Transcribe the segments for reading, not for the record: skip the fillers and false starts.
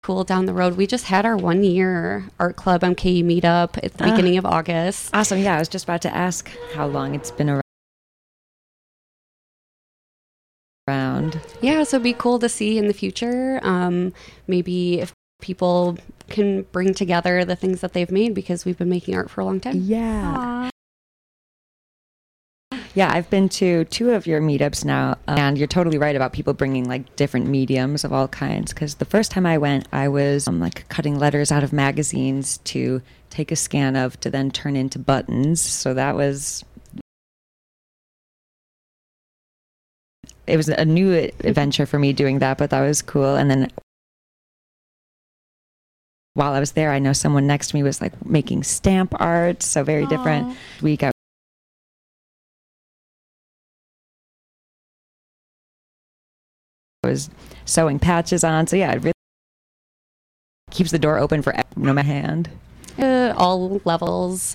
cool down the road. We just had our 1-year art club MKE meetup at the beginning of August. Awesome. Yeah, I was just about to ask how long it's been around. Yeah, so it'd be cool to see in the future. Maybe if people can bring together the things that they've made, because we've been making art for a long time. Yeah. Yeah, I've been to 2 of your meetups now, and you're totally right about people bringing like different mediums of all kinds. Because the first time I went, I was like cutting letters out of magazines to take a scan of to then turn into buttons. So that was... It was a new adventure for me doing that, but that was cool. And then while I was there, I know someone next to me was like making stamp art, so very different. Week I was sewing patches on, so yeah, it really keeps the door open for no matter hand. All levels.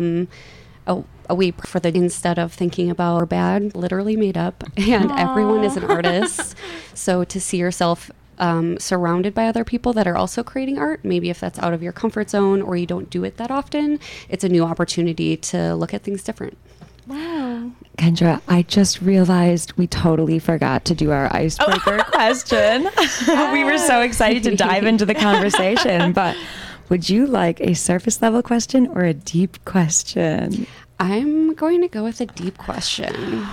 We for the instead of thinking about or bad, literally made up, and everyone is an artist. So to see yourself surrounded by other people that are also creating art, maybe if that's out of your comfort zone or you don't do it that often, it's a new opportunity to look at things different. Wow. Kendra, I just realized we totally forgot to do our icebreaker question. We were so excited to dive into the conversation, but would you like a surface level question or a deep question? I'm going to go with a deep question.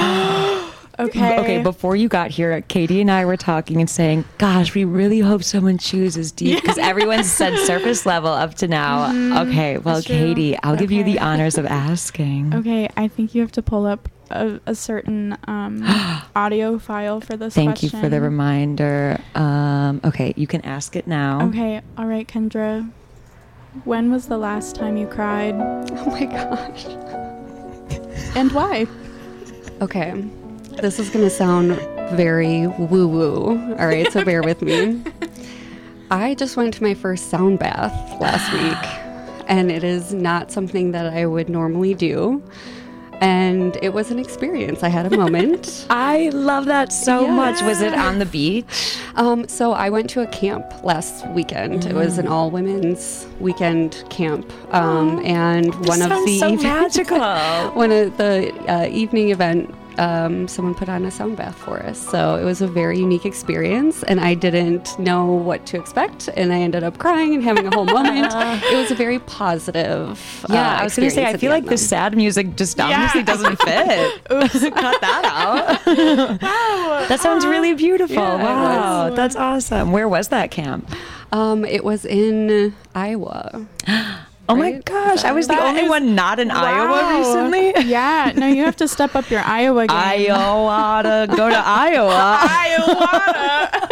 Okay, before you got here, Katie and I were talking and saying, gosh, we really hope someone chooses deep, because everyone said surface level up to now. Okay, well, Katie, I'll give you the honors of asking. Okay, I think you have to pull up a certain audio file for this Thank question. you for the reminder. Okay, you can ask it now. Okay, all right, Kendra. When was the last time you cried? Oh my gosh. And why? Okay. This is going to sound very woo-woo. All right, so bear with me. I just went to my first sound bath last week, and it is not something that I would normally do. And it was an experience. I had a moment. I love that so much. Was it on the beach? So I went to a camp last weekend. It was an all-women's weekend camp. And one of the magical. One of the evening event, someone put on a sound bath for us. So it was a very unique experience, and I didn't know what to expect, and I ended up crying and having a whole moment. It was a very positive I was going to say, I feel like the sad music just obviously doesn't fit. Cut that out. Wow. That sounds really beautiful. Yeah, wow, that's awesome. Where was that camp? It was in Iowa. Oh my gosh, I was the only one not in Iowa recently. Yeah, no, you have to step up your Iowa game. Iowa, go to Iowa. Iowa.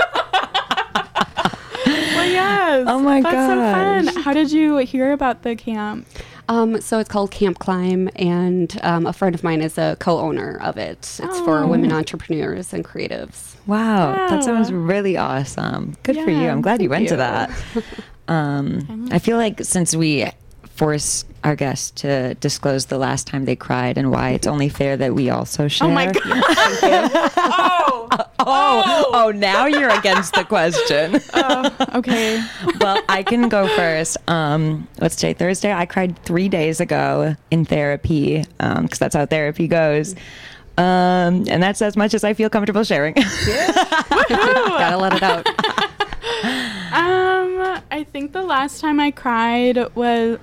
Well, yes. Oh my gosh. That's so fun. How did you hear about the camp? So it's called Camp Climb, and a friend of mine is a co-owner of it. It's for women entrepreneurs and creatives. Wow, that sounds really awesome. Good for you. I'm glad you went to that. I feel like since we force our guests to disclose the last time they cried and why, it's only fair that we also share. Oh my God. Oh, now you're against the question. Okay. Well, I can go first. What's today? Thursday? I cried 3 days ago in therapy, because that's how therapy goes. And that's as much as I feel comfortable sharing. Gotta let it out. I think the last time I cried was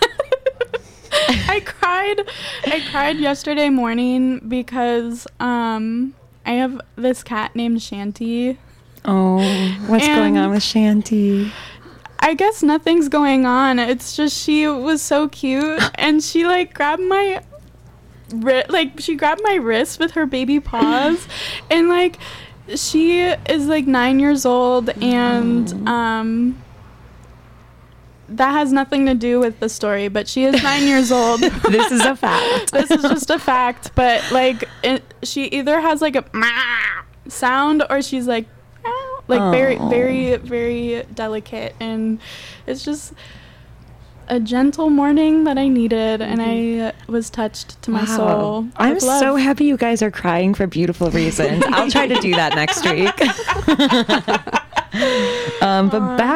I cried yesterday morning because I have this cat named Shanty. Oh, what's going on with Shanty? I guess nothing's going on. It's just she was so cute, and she grabbed my wrist with her baby paws, and she is 9 years old, and that has nothing to do with the story, but she is 9 years old. This is a fact. This is just a fact, but she either has a sound, or she's very, very, very delicate, and it's just a gentle morning that I needed, and I was touched to my soul. I'm so happy you guys are crying for beautiful reasons. I'll try to do that next week. But back